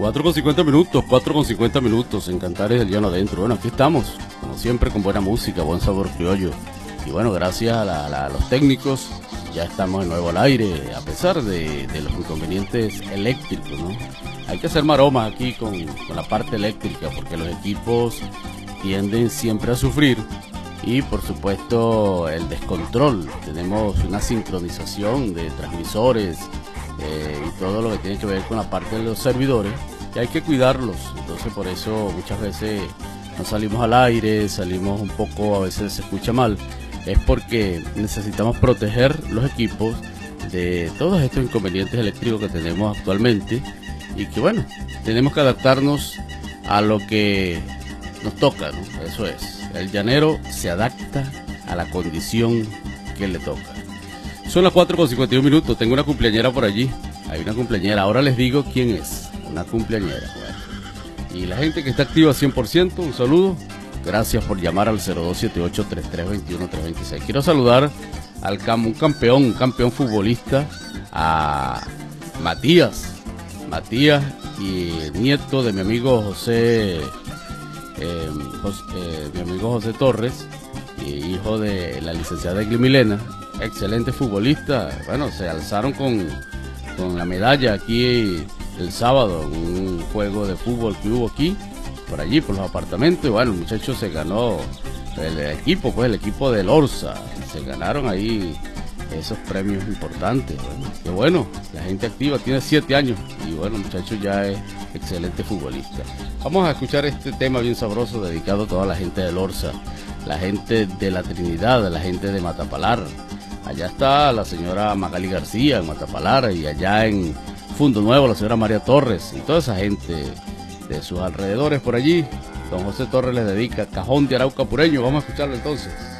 4:50 minutos, 4:50 en Cantares del Llano Adentro. Bueno, aquí estamos, como siempre, con buena música, buen sabor criollo. Y bueno, gracias a los técnicos, ya estamos de nuevo al aire, a pesar de los inconvenientes eléctricos, ¿no? Hay que hacer maroma aquí con la parte eléctrica, porque los equipos tienden siempre a sufrir. Y por supuesto el descontrol. Tenemos una sincronización de transmisores y todo lo que tiene que ver con la parte de los servidores, que hay que cuidarlos. Entonces por eso muchas veces no salimos al aire, salimos un poco, a veces se escucha mal. Es porque necesitamos proteger los equipos de todos estos inconvenientes eléctricos que tenemos actualmente, y que bueno, tenemos que adaptarnos a lo que nos toca, ¿no? Eso es, el llanero se adapta a la condición que le toca. Son las 4:51. Tengo una cumpleañera por allí. Hay una cumpleañera, ahora les digo quién es. Una cumpleañera. Bueno. Y la gente que está activa 100%, un saludo. Gracias por llamar al 0278-3321-326. Quiero saludar al un campeón futbolista, a Matías, y nieto de mi amigo José, mi amigo José Torres, hijo de la licenciada Egli Milena, excelente futbolista. Bueno, se alzaron con la medalla aquí el sábado en un juego de fútbol que hubo aquí, por allí, por los apartamentos. Y bueno, el muchacho se ganó el equipo del Orsa, se ganaron ahí esos premios importantes. Bueno, que bueno, la gente activa, tiene 7 años y bueno, el muchacho ya es excelente futbolista. Vamos a escuchar este tema bien sabroso dedicado a toda la gente del Orsa, la gente de la Trinidad, la gente de Matapalar. Allá está la señora Magali García en Matapalar, y allá en Fundo Nuevo la señora María Torres y toda esa gente de sus alrededores por allí. Don José Torres les dedica Cajón de Arauca Pureño. Vamos a escucharlo entonces.